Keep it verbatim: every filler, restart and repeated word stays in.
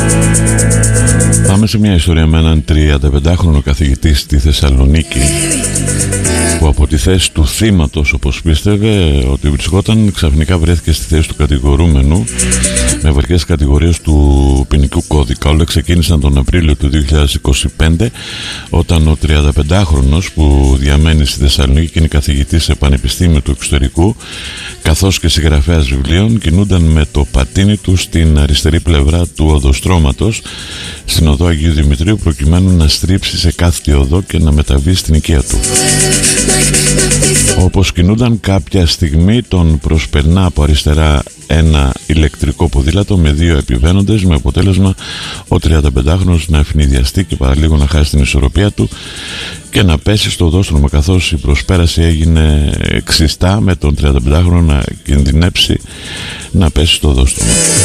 Πάμε σε μια ιστορία με έναν τριανταπεντάχρονο καθηγητή στη Θεσσαλονίκη που από τη θέση του θύματος, όπως πίστευε ότι βρισκόταν, ξαφνικά βρέθηκε στη θέση του κατηγορούμενου με βαριές κατηγορίες του ποινικού κώδικα. Όλα ξεκίνησαν τον Απρίλιο του δύο χιλιάδες είκοσι πέντε, όταν ο τριανταπεντάχρονος που διαμένει στη Θεσσαλονίκη και είναι καθηγητής σε πανεπιστήμιο του εξωτερικού καθώς και συγγραφέας βιβλίων κινούνταν με το πατίνι του στην αριστερή πλευρά του οδοστρώματος στην οδό Αγίου Δημητρίου, προκειμένου να στρίψει σε κάθετη οδό και να μεταβεί στην οικία του. Όπως κινούνταν, κάποια στιγμή τον προσπερνά από αριστερά ένα ηλεκτρικό ποδήλατο με δύο επιβαίνοντες, με αποτέλεσμα ο τριανταπεντάχρονος να ευνηδιαστεί και παραλίγο να χάσει την ισορροπία του και να πέσει στο οδόστρωμα, καθώς η προσπέραση έγινε ξιστά, με τον τριανταπεντάχρονο να κινδυνέψει να πέσει στο οδόστρωμα.